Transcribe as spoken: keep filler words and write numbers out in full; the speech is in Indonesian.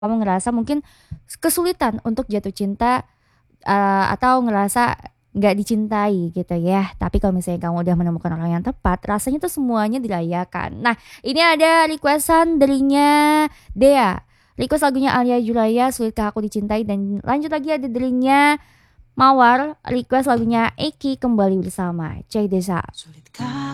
Kamu ngerasa mungkin kesulitan untuk jatuh cinta, eee, atau ngerasa nggak dicintai gitu ya. Tapi kalau misalnya kamu udah menemukan orang yang tepat, rasanya tuh semuanya dirayakan. Nah, ini ada request-an darinya Dea. Request lagunya Alia Julaya, Sulitkah Aku Dicintai, dan lanjut lagi ada darinya Mawar, request lagunya Eki, Kembali Bersama. Cai Desa. Sulitkah